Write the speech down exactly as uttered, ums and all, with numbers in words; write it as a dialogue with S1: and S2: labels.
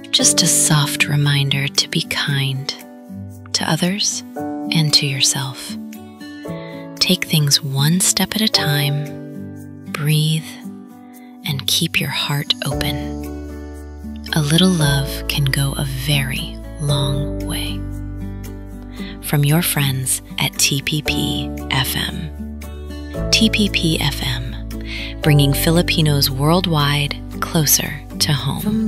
S1: just a soft reminder to be kind to others and to yourself. Take things one step at a time, breathe, and keep your heart open. A little love can go a very long way. From your friends at T P P F M. T P P F M, bringing Filipinos worldwide closer to home.